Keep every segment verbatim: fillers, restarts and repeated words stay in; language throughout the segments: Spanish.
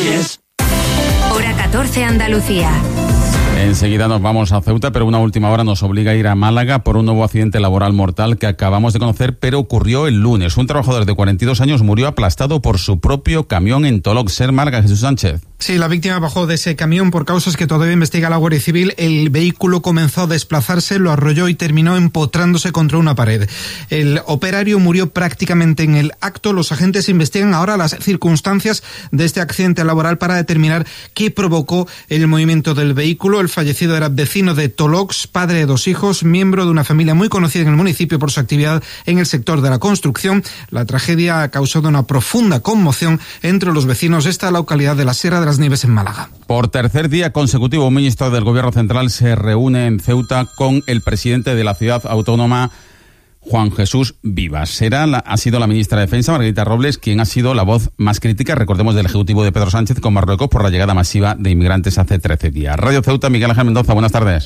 Reyes. Hora catorce, Andalucía. Enseguida nos vamos a Ceuta, pero una última hora nos obliga a ir a Málaga por un nuevo accidente laboral mortal que acabamos de conocer, pero ocurrió el lunes. Un trabajador de cuarenta y dos años murió aplastado por su propio camión en Toloc. Ser Málaga, Jesús Sánchez. Sí, la víctima bajó de ese camión por causas que todavía investiga la Guardia Civil. El vehículo comenzó a desplazarse, lo arrolló y terminó empotrándose contra una pared. El operario murió prácticamente en el acto. Los agentes investigan ahora las circunstancias de este accidente laboral para determinar qué provocó el movimiento del vehículo. El fallecido era vecino de Tolox, padre de dos hijos, miembro de una familia muy conocida en el municipio por su actividad en el sector de la construcción. La tragedia ha causado una profunda conmoción entre los vecinos de esta localidad de la Sierra de las Nieves en Málaga. Por tercer día consecutivo, un ministro del Gobierno Central se reúne en Ceuta con el presidente de la ciudad autónoma, Juan Jesús Vivas. Será la, ha sido la ministra de Defensa, Margarita Robles, quien ha sido la voz más crítica, recordemos, del Ejecutivo de Pedro Sánchez con Marruecos por la llegada masiva de inmigrantes hace trece días. Radio Ceuta, Miguel Ángel Mendoza, buenas tardes.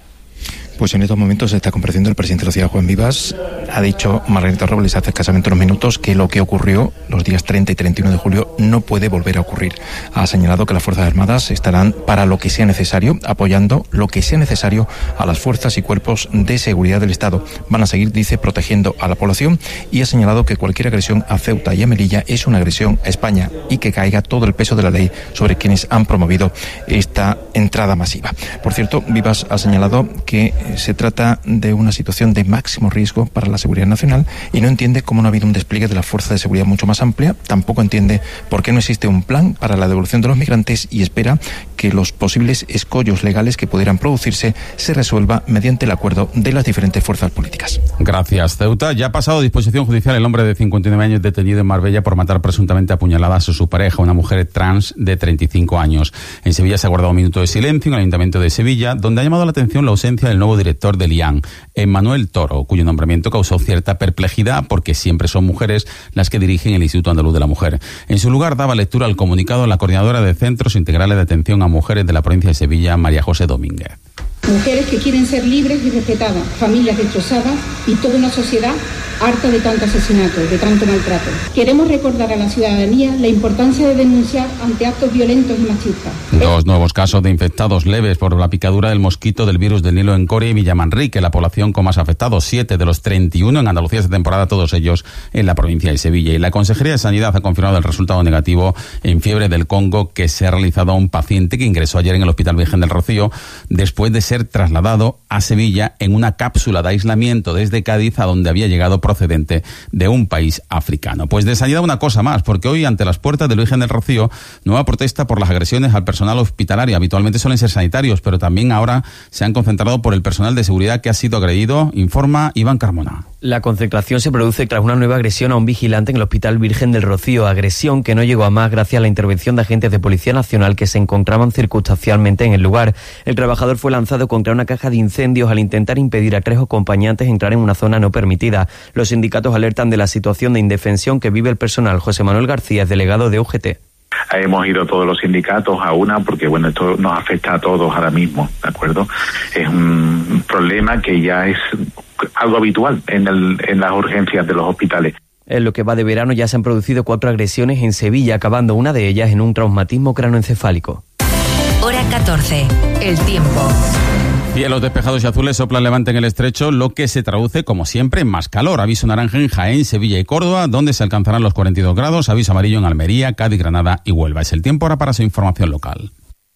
Pues en estos momentos se está compareciendo el presidente de la ciudad, Juan Vivas. Ha dicho Margarita Robles hace escasamente unos minutos que lo que ocurrió los días treinta y treinta y uno de julio no puede volver a ocurrir. Ha señalado que las Fuerzas Armadas estarán para lo que sea necesario, apoyando lo que sea necesario a las fuerzas y cuerpos de seguridad del Estado. Van a seguir, dice, protegiendo a la población, y ha señalado que cualquier agresión a Ceuta y a Melilla es una agresión a España y que caiga todo el peso de la ley sobre quienes han promovido esta entrada masiva. Por cierto, Vivas ha señalado que se trata de una situación de máximo riesgo para la seguridad nacional y no entiende cómo no ha habido un despliegue de la fuerza de seguridad mucho más amplia. Tampoco entiende por qué no existe un plan para la devolución de los migrantes y espera que los posibles escollos legales que pudieran producirse se resuelva mediante el acuerdo de las diferentes fuerzas políticas. Gracias, Ceuta. Ya ha pasado a disposición judicial el hombre de cincuenta y nueve años detenido en Marbella por matar presuntamente a puñaladas a su pareja, una mujer trans de treinta y cinco años. En Sevilla se ha guardado un minuto de silencio en el Ayuntamiento de Sevilla, donde ha llamado la atención la ausencia del nuevo director del I A N, Emmanuel Toro, cuyo nombramiento causó cierta perplejidad porque siempre son mujeres las que dirigen el Instituto Andaluz de la Mujer. En su lugar daba lectura al comunicado la coordinadora de Centros Integrales de Atención a Mujeres de la provincia de Sevilla, María José Domínguez. Mujeres que quieren ser libres y respetadas, familias destrozadas y toda una sociedad harta de tanto asesinato, de tanto maltrato. Queremos recordar a la ciudadanía la importancia de denunciar ante actos violentos y machistas. Dos nuevos casos de infectados leves por la picadura del mosquito del virus del Nilo en Coria y Villamanrique, la población con más afectados, siete de los treinta y uno en Andalucía esta temporada, todos ellos en la provincia de Sevilla. Y la Consejería de Sanidad ha confirmado el resultado negativo en fiebre del Congo que se ha realizado a un paciente que ingresó ayer en el Hospital Virgen del Rocío después de ser trasladado a Sevilla en una cápsula de aislamiento desde Cádiz, a donde había llegado procedente de un país africano. Pues de sanidad una cosa más, porque hoy ante las puertas del Virgen del Rocío, nueva protesta por las agresiones al personal hospitalario. Habitualmente suelen ser sanitarios, pero también ahora se han concentrado por el personal de seguridad que ha sido agredido, informa Iván Carmona. La concentración se produce tras una nueva agresión a un vigilante en el Hospital Virgen del Rocío, agresión que no llegó a más gracias a la intervención de agentes de Policía Nacional que se encontraban circunstancialmente en el lugar. El trabajador fue lanzado contra una caja de incendios al intentar impedir a tres acompañantes entrar en una zona no permitida. Los sindicatos alertan de la situación de indefensión que vive el personal. José Manuel García es delegado de U G T. Hemos ido todos los sindicatos a una porque, bueno, esto nos afecta a todos ahora mismo, ¿de acuerdo? Es un problema que ya es algo habitual en, el, en las urgencias de los hospitales. En lo que va de verano ya se han producido cuatro agresiones en Sevilla, acabando una de ellas en un traumatismo cranoencefálico. Hora catorce, el tiempo. Cielos despejados y azules, sopla el levante en el estrecho, lo que se traduce, como siempre, en más calor. Aviso naranja en Jaén, Sevilla y Córdoba, donde se alcanzarán los cuarenta y dos grados. Aviso amarillo en Almería, Cádiz, Granada y Huelva. Es el tiempo ahora para su información local.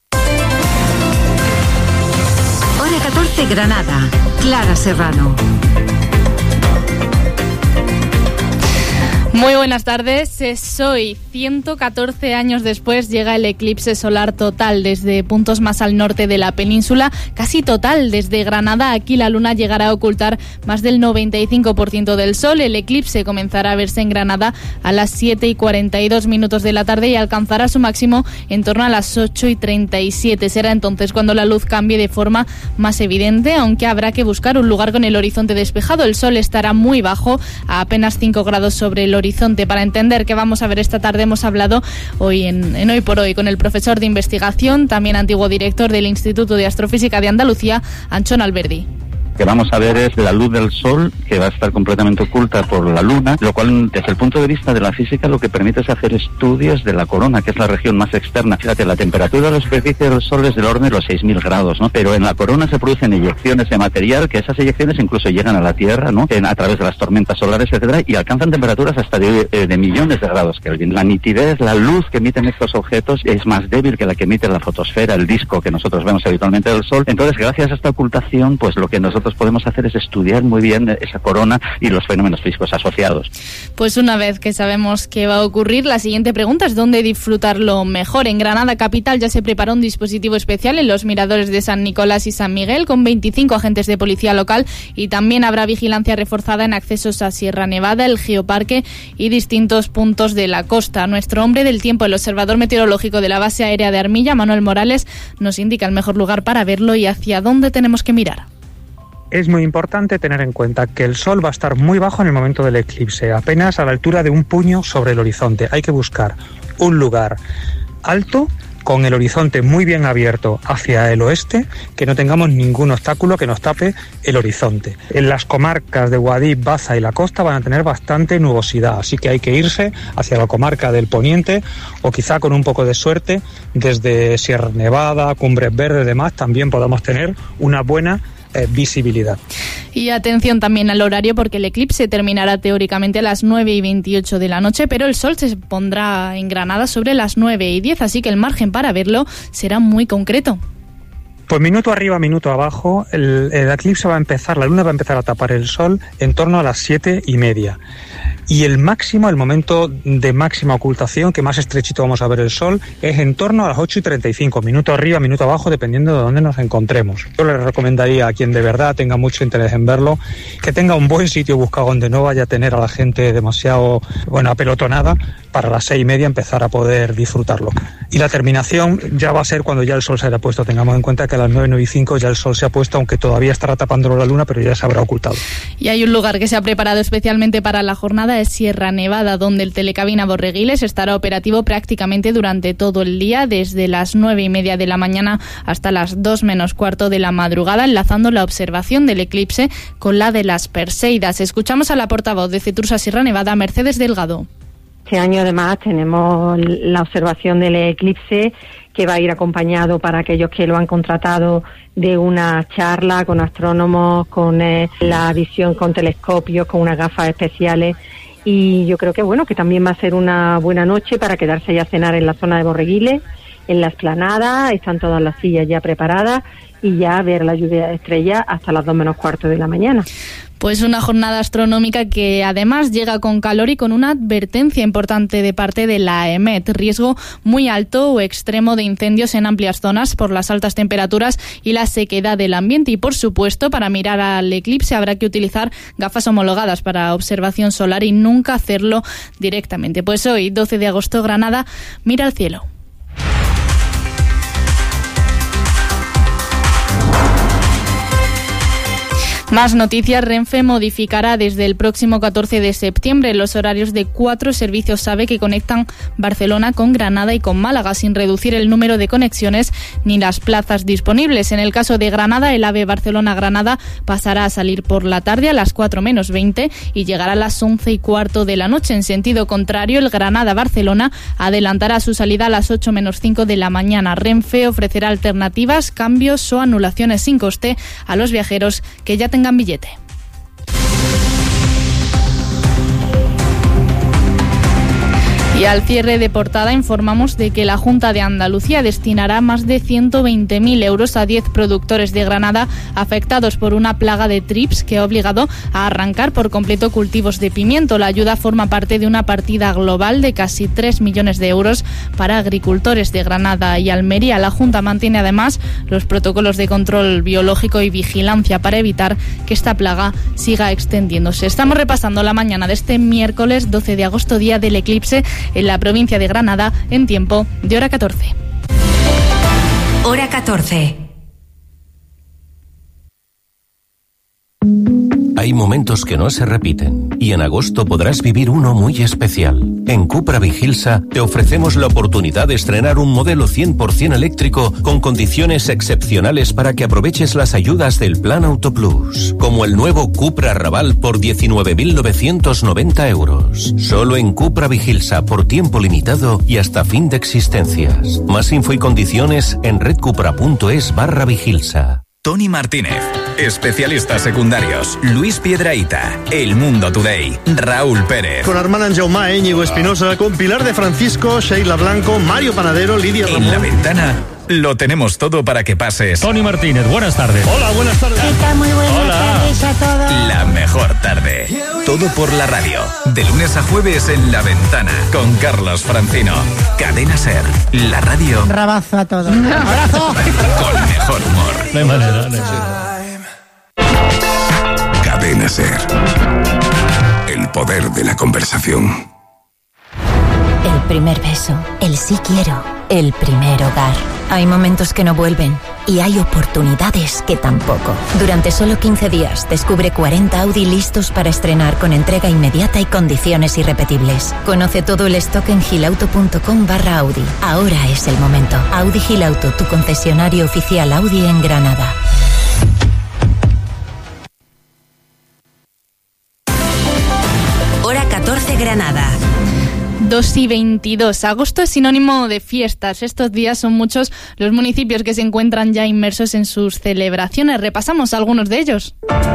Hora catorce, Granada. Clara Serrano. Muy buenas tardes. Hoy, ciento catorce años después, llega el eclipse solar total desde puntos más al norte de la península, casi total desde Granada. Aquí la luna llegará a ocultar más del noventa y cinco por ciento del sol. El eclipse comenzará a verse en Granada a las siete y cuarenta y dos minutos de la tarde y alcanzará su máximo en torno a las ocho y treinta y siete. Será entonces cuando la luz cambie de forma más evidente, aunque habrá que buscar un lugar con el horizonte despejado. El sol estará muy bajo, a apenas cinco grados sobre el horizonte. Para entender qué vamos a ver esta tarde hemos hablado hoy en, en Hoy por Hoy con el profesor de investigación, también antiguo director del Instituto de Astrofísica de Andalucía, Anchón Alberdi. que vamos a ver es la luz del sol, que va a estar completamente oculta por la luna, lo cual desde el punto de vista de la física lo que permite es hacer estudios de la corona, que es la región más externa. Fíjate, la temperatura de la superficie del sol es del orden de los seis mil grados, ¿no? Pero en la corona se producen eyecciones de material, que esas eyecciones incluso llegan a la Tierra, ¿no? En, a través de las tormentas solares, etcétera, y alcanzan temperaturas hasta de, de millones de grados Kelvin. La nitidez, la luz que emiten estos objetos es más débil que la que emite la fotosfera, el disco que nosotros vemos habitualmente del Sol. Entonces, gracias a esta ocultación, pues lo que nosotros podemos hacer es estudiar muy bien esa corona y los fenómenos físicos asociados. Pues una vez que sabemos qué va a ocurrir, la siguiente pregunta es dónde disfrutarlo mejor. En Granada capital ya se preparó un dispositivo especial en los miradores de San Nicolás y San Miguel con veinticinco agentes de policía local, y también habrá vigilancia reforzada en accesos a Sierra Nevada, el Geoparque y distintos puntos de la costa. Nuestro hombre del tiempo, el observador meteorológico de la base aérea de Armilla, Manuel Morales, nos indica el mejor lugar para verlo y hacia dónde tenemos que mirar. Es muy importante tener en cuenta que el sol va a estar muy bajo en el momento del eclipse, apenas a la altura de un puño sobre el horizonte. Hay que buscar un lugar alto, con el horizonte muy bien abierto hacia el oeste, que no tengamos ningún obstáculo que nos tape el horizonte. En las comarcas de Guadix, Baza y la costa van a tener bastante nubosidad, así que hay que irse hacia la comarca del poniente, o quizá con un poco de suerte desde Sierra Nevada, Cumbres Verdes y demás también podamos tener una buena eh, visibilidad. Y atención también al horario, porque el eclipse terminará teóricamente a las nueve y veintiocho de la noche, pero el sol se pondrá en Granada sobre las nueve y diez, así que el margen para verlo será muy concreto. Pues minuto arriba, minuto abajo, el, el eclipse va a empezar, la luna va a empezar a tapar el sol en torno a las siete y media. Y el máximo, el momento de máxima ocultación, que más estrechito vamos a ver el sol, es en torno a las ocho y treinta y cinco, minuto arriba, minuto abajo, dependiendo de dónde nos encontremos. Yo le recomendaría a quien de verdad tenga mucho interés en verlo, que tenga un buen sitio buscado donde no vaya a tener a la gente demasiado, bueno, apelotonada, para las seis y media empezar a poder disfrutarlo. Y la terminación ya va a ser cuando ya el sol se haya puesto. Tengamos en cuenta que a las nueve, nueve y cinco ya el sol se ha puesto, aunque todavía estará tapándolo la luna, pero ya se habrá ocultado. Y hay un lugar que se ha preparado especialmente para la jornada, es Sierra Nevada, donde el telecabina Borreguiles estará operativo prácticamente durante todo el día, desde las nueve y media de la mañana hasta las dos menos cuarto de la madrugada, enlazando la observación del eclipse con la de las Perseidas. Escuchamos a la portavoz de Cetursa Sierra Nevada, Mercedes Delgado. Este año además tenemos la observación del eclipse, que va a ir acompañado, para aquellos que lo han contratado, de una charla con astrónomos, con eh, la visión con telescopios, con unas gafas especiales. Y yo creo que bueno, que también va a ser una buena noche para quedarse y a cenar en la zona de Borreguiles, en la explanada. Están todas las sillas ya preparadas y ya ver la lluvia de estrellas hasta las dos menos cuarto de la mañana. Pues una jornada astronómica que además llega con calor y con una advertencia importante de parte de la E M E T. Riesgo muy alto o extremo de incendios en amplias zonas por las altas temperaturas y la sequedad del ambiente. Y por supuesto, para mirar al eclipse habrá que utilizar gafas homologadas para observación solar y nunca hacerlo directamente. Pues hoy, doce de agosto, Granada mira al cielo. Más noticias. Renfe modificará desde el próximo catorce de septiembre los horarios de cuatro servicios AVE que conectan Barcelona con Granada y con Málaga, sin reducir el número de conexiones ni las plazas disponibles. En el caso de Granada, el AVE Barcelona-Granada pasará a salir por la tarde a las cuatro menos veinte y llegará a las once y cuarto de la noche. En sentido contrario, el Granada-Barcelona adelantará su salida a las ocho menos cinco de la mañana. Renfe ofrecerá alternativas, cambios o anulaciones sin coste a los viajeros que ya tengan billete. Y al cierre de portada informamos de que la Junta de Andalucía destinará más de ciento veinte mil euros a diez productores de Granada afectados por una plaga de trips que ha obligado a arrancar por completo cultivos de pimiento. La ayuda forma parte de una partida global de casi tres millones de euros para agricultores de Granada y Almería. La Junta mantiene además los protocolos de control biológico y vigilancia para evitar que esta plaga siga extendiéndose. Estamos repasando la mañana de este miércoles doce de agosto, día del eclipse, en la provincia de Granada, en tiempo de hora catorce. Hora catorce. Hay momentos que no se repiten y en agosto podrás vivir uno muy especial. En Cupra Vigilsa te ofrecemos la oportunidad de estrenar un modelo cien por ciento eléctrico con condiciones excepcionales para que aproveches las ayudas del Plan Auto Plus, como el nuevo Cupra Raval por diecinueve mil novecientos noventa euros. Solo en Cupra Vigilsa por tiempo limitado y hasta fin de existencias. Más info y condiciones en redcupra.es barra Vigilsa. Tony Martínez, especialistas secundarios, Luis Piedrahita, El Mundo Today, Raúl Pérez. Con Armand Jaumá, Íñigo Espinosa, con Pilar de Francisco, Sheila Blanco, Mario Panadero, Lidia Ramón. En La Ventana lo tenemos todo para que pases. Tony Martínez, buenas tardes. Hola, buenas tardes. ¿Qué tal? Muy buenas Hola. tardes a todos. La mejor tarde. Todo por la radio. De lunes a jueves en La Ventana con Carlos Francino. Cadena Ser, la radio. Un rabazo a todos. Un abrazo. Con mejor humor. De manera, de Cadena Ser. El poder de la conversación. El primer beso, el sí quiero, el primer hogar. Hay momentos que no vuelven y hay oportunidades que tampoco. Durante solo quince días descubre cuarenta Audi listos para estrenar con entrega inmediata y condiciones irrepetibles. Conoce todo el stock en gilauto.com barra Audi. Ahora es el momento. Audi Gilauto, tu concesionario oficial Audi en Granada. Hora catorce Granada. dos y veintidós. Agosto es sinónimo de fiestas. Estos días son muchos los municipios que se encuentran ya inmersos en sus celebraciones. Repasamos algunos de ellos.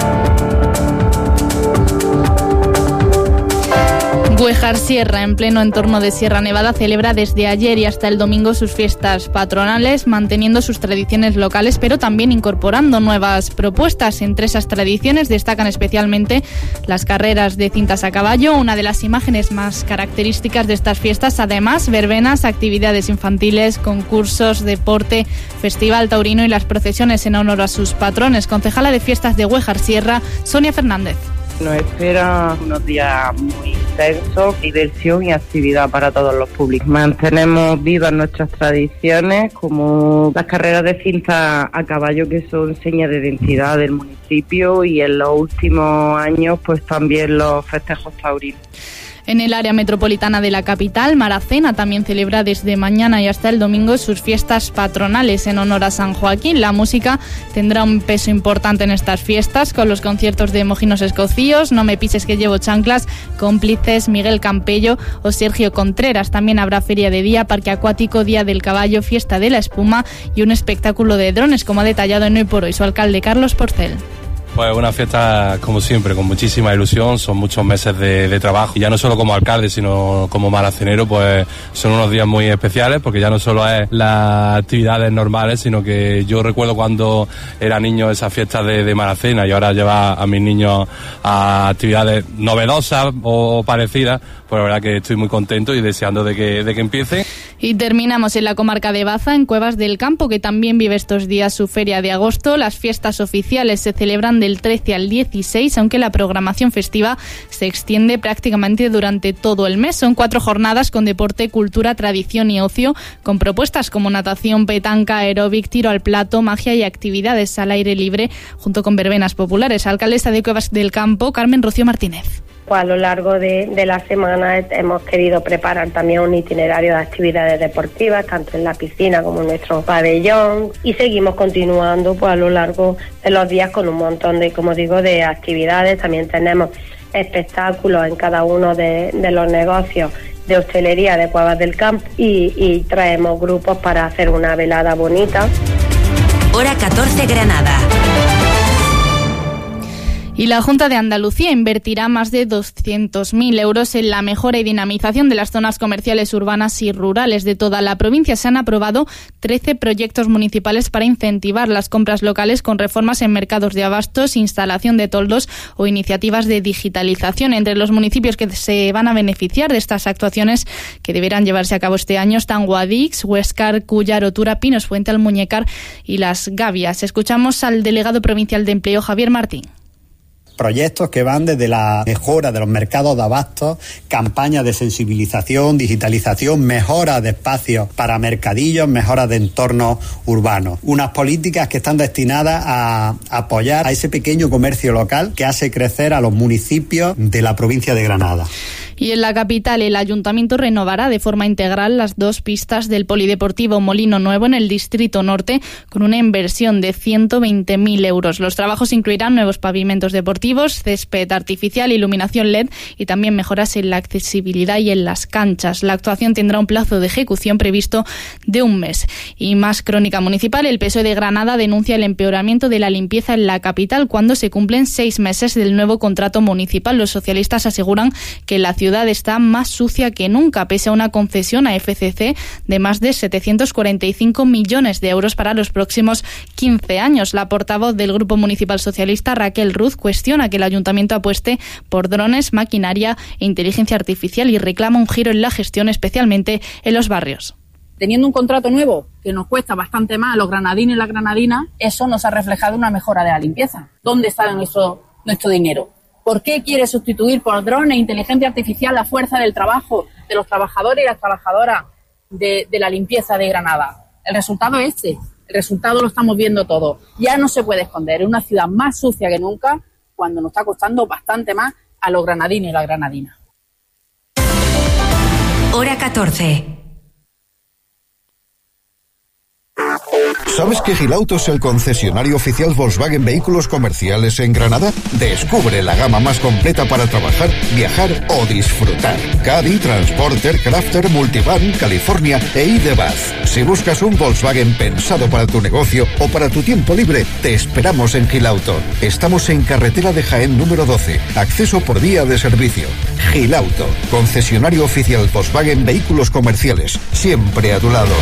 Güejar Sierra, en pleno entorno de Sierra Nevada, celebra desde ayer y hasta el domingo sus fiestas patronales, manteniendo sus tradiciones locales, pero también incorporando nuevas propuestas. Entre esas tradiciones destacan especialmente las carreras de cintas a caballo, una de las imágenes más características de estas fiestas. Además, verbenas, actividades infantiles, concursos, deporte, festival taurino y las procesiones en honor a sus patrones. Concejala de Fiestas de Güejar Sierra, Sonia Fernández. Nos espera unos días muy intensos, diversión y actividad para todos los públicos. Mantenemos vivas nuestras tradiciones, como las carreras de cinta a caballo, que son señas de identidad del municipio, y en los últimos años pues también los festejos taurinos. En el área metropolitana de la capital, Maracena también celebra desde mañana y hasta el domingo sus fiestas patronales en honor a San Joaquín. La música tendrá un peso importante en estas fiestas, con los conciertos de Mojinos Escocíos, No me pises que llevo chanclas, Cómplices, Miguel Campello o Sergio Contreras. También habrá feria de día, parque acuático, Día del Caballo, fiesta de la espuma y un espectáculo de drones, como ha detallado en Hoy por Hoy su alcalde Carlos Porcel. Pues una fiesta, como siempre, con muchísima ilusión. Son muchos meses de, de trabajo, y ya no solo como alcalde, sino como maracenero, pues son unos días muy especiales, porque ya no solo es las actividades normales, sino que yo recuerdo cuando era niño esas fiestas de, de Maracena, y ahora llevar a mis niños a actividades novedosas o parecidas. Pues la verdad que estoy muy contento y deseando de que, de que empiece. Y terminamos en la comarca de Baza, en Cuevas del Campo, que también vive estos días su feria de agosto. Las fiestas oficiales se celebran del trece al dieciséis, aunque la programación festiva se extiende prácticamente durante todo el mes. Son cuatro jornadas con deporte, cultura, tradición y ocio, con propuestas como natación, petanca, aeróbic, tiro al plato, magia y actividades al aire libre, junto con verbenas populares. Alcaldesa de Cuevas del Campo, Carmen Rocío Martínez. Pues a lo largo de, de la semana hemos querido preparar también un itinerario de actividades deportivas, tanto en la piscina como en nuestro pabellón, y seguimos continuando pues a lo largo de los días con un montón de, como digo, de actividades. También tenemos espectáculos en cada uno de, de los negocios de hostelería de Cuevas del Campo, y, y traemos grupos para hacer una velada bonita. Hora catorce Granada. Y la Junta de Andalucía invertirá más de doscientos mil euros en la mejora y dinamización de las zonas comerciales urbanas y rurales de toda la provincia. Se han aprobado trece proyectos municipales para incentivar las compras locales, con reformas en mercados de abastos, instalación de toldos o iniciativas de digitalización. Entre los municipios que se van a beneficiar de estas actuaciones, que deberán llevarse a cabo este año, están Guadix, Huéscar, Cúllar, Otura, Pinos, Fuente Almuñécar y Las Gavias. Escuchamos al delegado provincial de Empleo, Javier Martín. Proyectos que van desde la mejora de los mercados de abastos, campañas de sensibilización, digitalización, mejora de espacios para mercadillos, mejora de entornos urbanos. Unas políticas que están destinadas a apoyar a ese pequeño comercio local que hace crecer a los municipios de la provincia de Granada. Y en la capital, el Ayuntamiento renovará de forma integral las dos pistas del Polideportivo Molino Nuevo en el Distrito Norte con una inversión de ciento veinte mil euros. Los trabajos incluirán nuevos pavimentos deportivos, césped artificial, iluminación L E D y también mejoras en la accesibilidad y en las canchas. La actuación tendrá un plazo de ejecución previsto de un mes. Y más crónica municipal, el P S O E de Granada denuncia el empeoramiento de la limpieza en la capital cuando se cumplen seis meses del nuevo contrato municipal. Los socialistas aseguran que la ciudad está más sucia que nunca, pese a una concesión a F C C de más de setecientos cuarenta y cinco millones de euros para los próximos quince años. La portavoz del Grupo Municipal Socialista, Raquel Ruz, cuestiona que el Ayuntamiento apueste por drones, maquinaria e inteligencia artificial y reclama un giro en la gestión, especialmente en los barrios. Teniendo un contrato nuevo que nos cuesta bastante más a los granadinos y las granadinas, eso nos ha reflejado una mejora de la limpieza. ¿Dónde está nuestro, nuestro dinero? ¿Por qué quiere sustituir por drones e inteligencia artificial la fuerza del trabajo de los trabajadores y las trabajadoras de, de la limpieza de Granada? El resultado es este. El resultado lo estamos viendo todos. Ya no se puede esconder. Es una ciudad más sucia que nunca cuando nos está costando bastante más a los granadinos y las granadinas. Hora catorce. ¿Sabes que Gilauto es el concesionario oficial Volkswagen Vehículos Comerciales en Granada? Descubre la gama más completa para trabajar, viajar o disfrutar. Caddy, Transporter, Crafter, Multivan, California e I-Buzz. Si buscas un Volkswagen pensado para tu negocio o para tu tiempo libre, te esperamos en Gilauto. Estamos en carretera de Jaén número doce, acceso por vía de servicio. Gilauto, concesionario oficial Volkswagen Vehículos Comerciales, siempre a tu lado.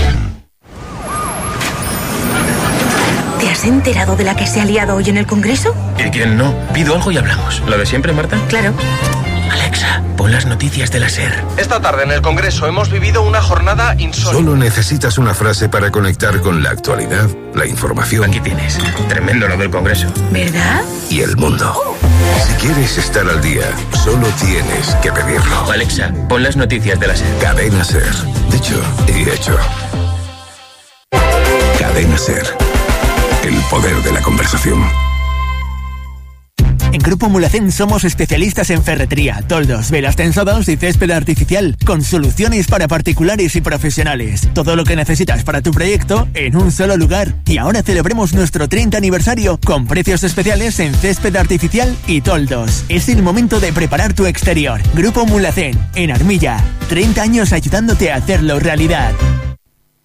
¿Te has enterado de la que se ha liado hoy en el Congreso? ¿Y quién no? Pido algo y hablamos. ¿Lo de siempre, Marta? Claro. Alexa, pon las noticias de la SER. Esta tarde en el Congreso hemos vivido una jornada insólita. Solo necesitas una frase para conectar con la actualidad, la información. Aquí tienes. Tremendo lo del Congreso. ¿Verdad? Y el mundo. Si quieres estar al día, solo tienes que pedirlo. Alexa, pon las noticias de la SER. Cadena SER. Dicho y hecho. Cadena SER. El poder de la conversación. En Grupo Mulacén somos especialistas en ferretería, toldos, velas tensadas y césped artificial, con soluciones para particulares y profesionales. Todo lo que necesitas para tu proyecto en un solo lugar. Y ahora celebremos nuestro treinta aniversario con precios especiales en césped artificial y toldos. Es el momento de preparar tu exterior. Grupo Mulacén, en Armilla. treinta años ayudándote a hacerlo realidad.